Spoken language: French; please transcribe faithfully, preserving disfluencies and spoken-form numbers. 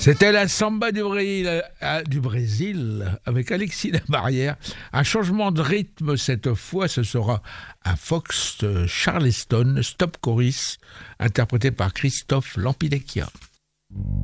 C'était la samba du Brésil, euh, du Brésil avec Alexis Labarrière. Un changement de rythme cette fois, ce sera un Fox de Charleston, Stop Chorus, interprété par Christophe Lampidecchia.